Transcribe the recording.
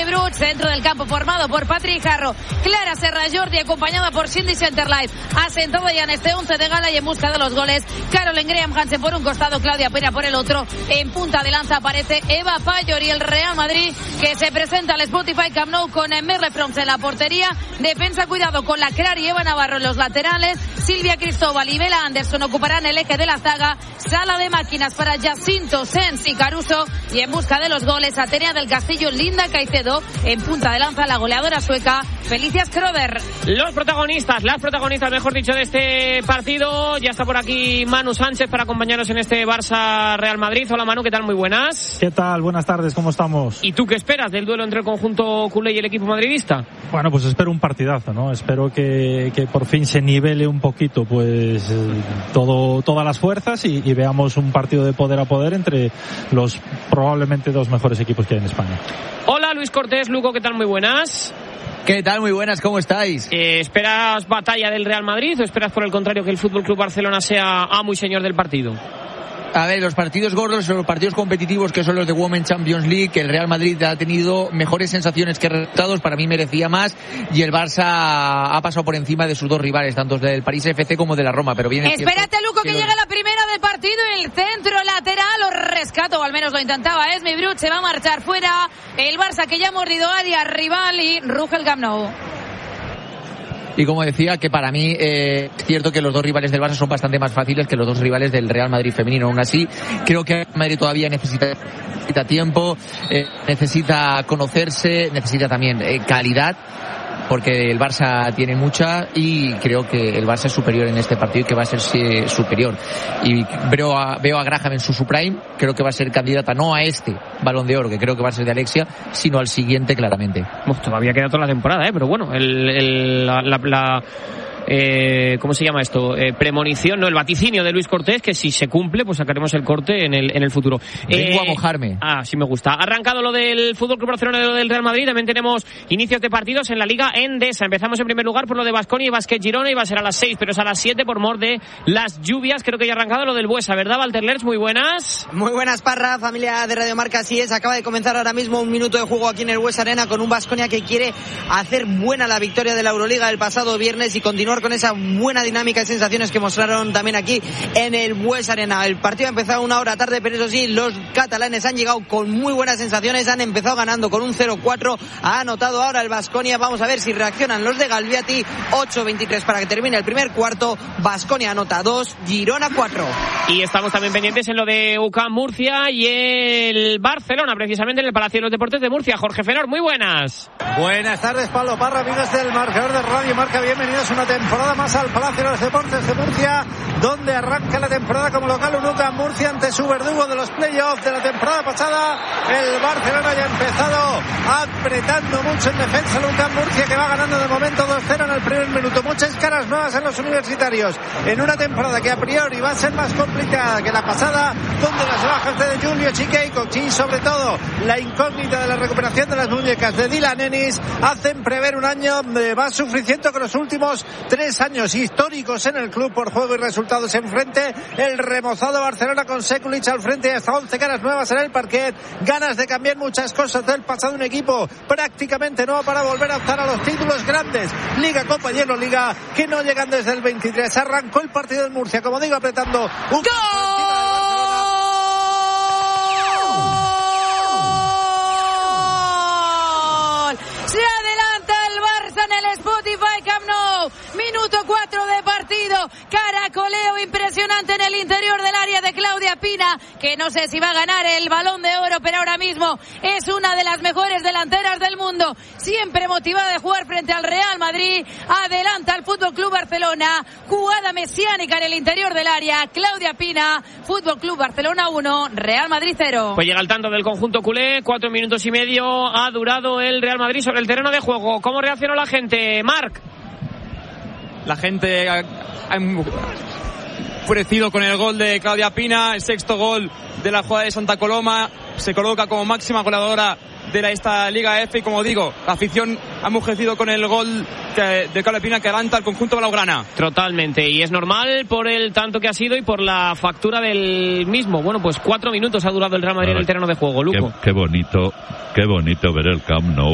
Brut, centro del campo formado por Patrick Jarro, Clara Serra Jordi, acompañada por Cindy Centerlife, asentado ya en este 11 de gala y en busca de los goles, Caroline Graham Hansen por un costado, Claudia Pena por el otro. En punta de lanza aparece Eva Payor y el Real Madrid, que se presenta al Spotify Camp Nou con Merle Froms en la portería, defensa cuidado con la Clara y Eva Navarro en los laterales, Silvia Cristóbal y Bela Anderson ocuparán el eje de la zaga, sala de máquinas para Jacinto, Sens y Caruso, y en busca de los goles, Atenea del Castillo, Linda Caicedo, en punta de lanza la goleadora sueca, Felicia Skroder. Las protagonistas, mejor dicho, de este partido. Ya está por aquí Manu Sánchez para acompañarnos en este Barça-Real Madrid. Hola Manu, ¿qué tal? Muy buenas. ¿Qué tal? Buenas tardes, ¿cómo estamos? ¿Y tú qué esperas del duelo entre el conjunto culé y el equipo madridista? Bueno, pues espero un partidazo, ¿no? Espero que por fin se nivele un poquito pues todas las fuerzas y veamos un partido de poder a poder entre los probablemente dos mejores equipos que hay en España. Hola Luis Cortés, Luco, ¿qué tal? Muy buenas. ¿Qué tal? Muy buenas, ¿cómo estáis? ¿Esperas batalla del Real Madrid o esperas por el contrario que el FC Barcelona sea amo y señor del partido? A ver, los partidos gordos son los partidos competitivos que son los de Women's Champions League, que el Real Madrid ha tenido mejores sensaciones que resultados, para mí merecía más, y el Barça ha pasado por encima de sus dos rivales, tanto del París FC como de la Roma, pero bien. Espérate, Luco, que llega la primera del partido, el centro lateral, lo rescato, o al menos lo intentaba, Esme Brut, se va a marchar fuera, el Barça que ya ha mordido área rival y ruge el Camp Nou. Y como decía, que para mí es cierto que los dos rivales del Barça son bastante más fáciles que los dos rivales del Real Madrid femenino. Aún así, creo que el Madrid todavía necesita tiempo, necesita conocerse, necesita también calidad, porque el Barça tiene mucha y creo que el Barça es superior en este partido y que va a ser superior. Y veo a Graham en su prime, creo que va a ser candidata no a este Balón de Oro, que creo que va a ser de Alexia, sino al siguiente claramente. Todavía queda toda la temporada, pero bueno, ¿cómo se llama esto? Premonición, no, el vaticinio de Luis Cortés, que si se cumple, pues sacaremos el corte en el futuro. Vengo a mojarme. Sí me gusta. Arrancado lo del FC Barcelona y lo del Real Madrid, también tenemos inicios de partidos en la Liga Endesa. Empezamos en primer lugar por lo de Baskonia y Basket Girona, iba a ser a las 6, pero es a las 7 por mor de las lluvias. Creo que ya ha arrancado lo del Buesa, ¿verdad, Walter Lerch? Muy buenas. Muy buenas, Parra, familia de Radio Marca. Así es, acaba de comenzar ahora mismo un minuto de juego aquí en el Buesa Arena con un Baskonia que quiere hacer buena la victoria de la Euroliga del pasado viernes y continuar con esa buena dinámica y sensaciones que mostraron también aquí en el Buesa Arena. El partido ha empezado una hora tarde, pero eso sí, los catalanes han llegado con muy buenas sensaciones, han empezado ganando con un 0-4, ha anotado ahora el Baskonia, vamos a ver si reaccionan los de Galviati. 8-23 para que termine el primer cuarto, Baskonia anota 2, Girona 4. Y estamos también pendientes en lo de UCAM Murcia y el Barcelona, precisamente en el Palacio de los Deportes de Murcia. Jorge Fenor, muy buenas. Buenas tardes, Pablo Parra, amigos del marcador de Radio Marca, bienvenidos una temporada más al Palacio de los Deportes de Murcia, donde arranca la temporada como local un UCAM Murcia ante su verdugo de los playoffs de la temporada pasada. El Barcelona ya ha empezado apretando mucho en defensa, el UCAM Murcia que va ganando de momento 2-0 en el primer minuto. Muchas caras nuevas en los universitarios en una temporada que a priori va a ser más complicada que la pasada, donde las bajas de Julio Chiqueico y sobre todo la incógnita de la recuperación de las muñecas de Dylan Ennis hacen prever un año más sufriciente que los últimos 3 años históricos en el club por juego y resultados enfrente. El remozado Barcelona con Sekulic al frente y hasta 11 caras nuevas en el parquet, ganas de cambiar muchas cosas del pasado, un equipo prácticamente nuevo para volver a optar a los títulos grandes, Liga, Copa y Euroliga, que no llegan desde el 23. Arrancó el partido del Murcia, como digo, apretando un ¡gol! Se adelanta el Barça en el Spotify Camp Nou. Minuto 4 de partido. Caracoleo impresionante en el interior del área de Claudia Pina, que no sé si va a ganar el Balón de Oro, pero ahora mismo es una de las mejores delanteras del mundo. Siempre motivada de jugar frente al Real Madrid. Adelanta al FC Barcelona. Jugada mesiánica en el interior del área. Claudia Pina. FC Barcelona 1, Real Madrid 0. Pues llega el tanto del conjunto culé. 4 minutos y medio ha durado el Real Madrid sobre el terreno de juego. ¿Cómo reaccionó la gente, Marc? La gente ha enfurecido con el gol de Claudia Pina, el sexto gol de la jugada de Santa Coloma. Se coloca como máxima goleadora de esta Liga F y, como digo, la afición ha enmujecido con el gol de Claudia Pina que adelanta al conjunto blaugrana. Totalmente, y es normal por el tanto que ha sido y por la factura del mismo. Bueno, pues 4 minutos ha durado el Real Madrid en el terreno de juego, Luco. Qué bonito ver el Camp Nou.